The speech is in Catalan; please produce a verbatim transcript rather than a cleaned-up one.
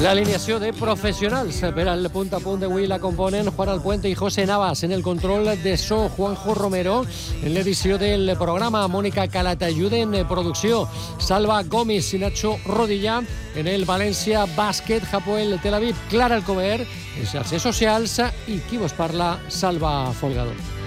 L'alineació de professionals per al punt a punt d'avui la componen Juan Alpuente i José Navas. En el control de so, Juanjo Romero. En l'edició del programa, Mònica Calatayud en producció. Salva Gomis i Nacho Rodilla. En el València Bàsquet, Hapoel Tel Aviv, Clara Alcover. En xarxes socials i qui vos parla, Salva Folgado.